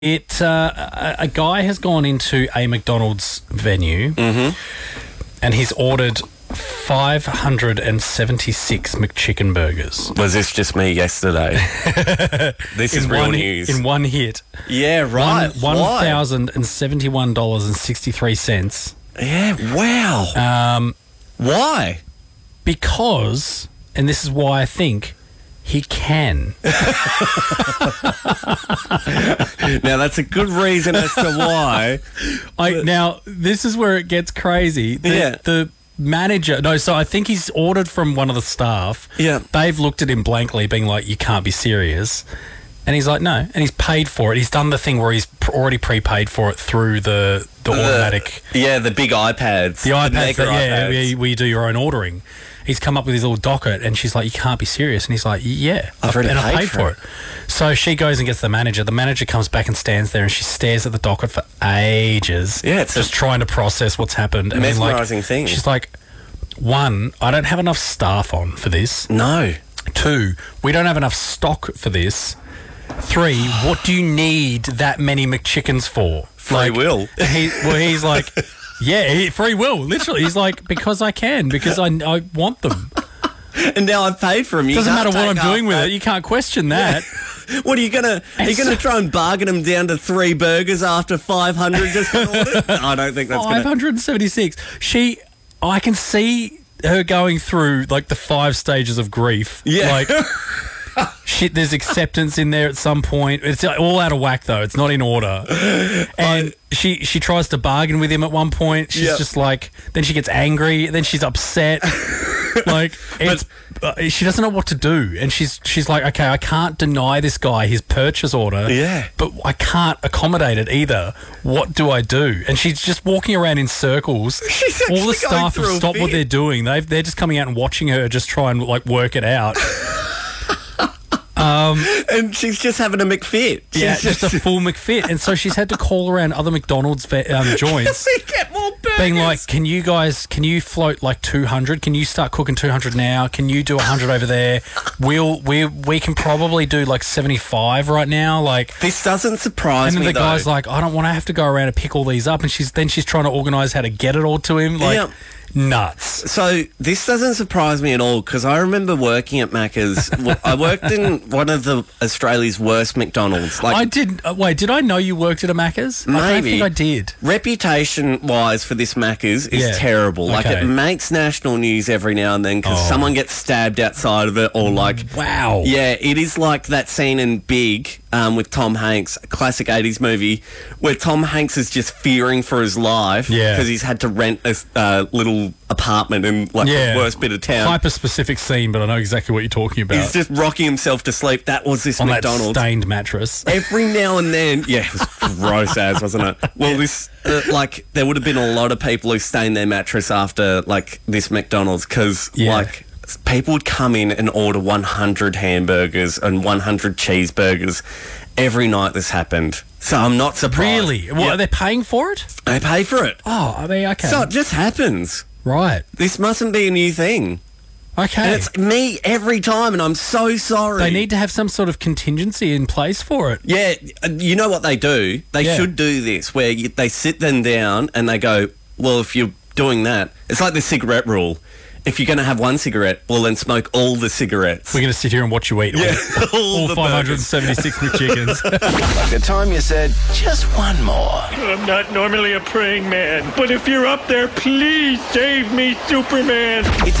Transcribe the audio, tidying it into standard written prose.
A guy has gone into a McDonald's venue and he's ordered 576 McChicken burgers. Was this just me yesterday? This is real news. In one hit. Yeah, right. $1,071.63. Yeah, wow. Why? Because, and this is why I think, he can. Now, that's a good reason as to why. Now, this is where it gets crazy. The manager... No, so I think he's ordered from one of the staff. Yeah. They've looked at him blankly, being like, you can't be serious. And he's like, no. And he's paid for it. He's done the thing where he's already prepaid for it through the automatic... Yeah, the big iPads. The iPads, iPads. where you do your own ordering. He's come up with his little docket, and she's like, you can't be serious. And he's like, yeah, I've already paid for it. So she goes and gets the manager. The manager comes back and stands there, and she stares at the docket for ages. Yeah, it's just trying to process what's happened. And mesmerising thing. She's like, 1, I don't have enough staff on for this. No. 2, we don't have enough stock for this. 3, what do you need that many McChickens for? Free will. He's like... Yeah, free will, literally. He's like, because I can, because I want them. And now I've paid for them. Doesn't matter what I'm doing with it. You can't question that. Yeah. What are you gonna try and bargain them down to 3 burgers after 500 just been ordered? I don't think that's 576. I can see her going through like the 5 stages of grief. Yeah. Like shit, there's acceptance in there at some point. It's all out of whack though. It's not in order. And she tries to bargain with him at one point. She's just like, then she gets angry, then she's upset. Like she doesn't know what to do, and she's like, okay, I can't deny this guy his purchase order, but I can't accommodate it either. What do I do? And she's just walking around in circles. All the staff have stopped what they're doing. They're just coming out and watching her just try and like work it out. And she's just having a McFit. She's just a full McFit. And so she's had to call around other McDonald's joints. Get more burgers. Being like, can you float like 200? Can you start cooking 200 now? Can you do 100 over there? We can probably do like 75 right now. Like, this doesn't surprise me, and then the guy's like, I don't want to have to go around and pick all these up. And she's trying to organise how to get it all to him. Like, nuts. So this doesn't surprise me at all, because I remember working at Macca's. I worked in one of Australia's worst McDonald's. Like, I did. Did I know you worked at a Macca's? Maybe. I don't think I did. Reputation-wise for this Macca's is terrible. Like, it makes national news every now and then because someone gets stabbed outside of it, or like... Wow. Yeah, it is like that scene in Big with Tom Hanks, a classic 80s movie, where Tom Hanks is just fearing for his life because he's had to rent a little apartment in like the worst bit of town. Hyper-specific scene, but I know exactly what you're talking about. He's just rocking himself to sleep. That was this McDonald's. On that stained mattress. Every now and then, it was gross as, wasn't it? Well, this, there would have been a lot of people who stained their mattress after, like, this McDonald's, because, like, people would come in and order 100 hamburgers and 100 cheeseburgers every night this happened. So I'm not surprised. Really? What, are they paying for it? They pay for it. Oh, I mean, okay. So it just happens. Right. This mustn't be a new thing. Okay. And it's me every time, and I'm so sorry. They need to have some sort of contingency in place for it. Yeah, you know what they do? They should do this, where they sit them down and they go, well, if you're doing that, it's like the cigarette rule. If you're going to have one cigarette, well, then smoke all the cigarettes. We're going to sit here and watch you eat all 576 McChickens. Like the time you said, just one more. I'm not normally a praying man, but if you're up there, please save me, Superman. It's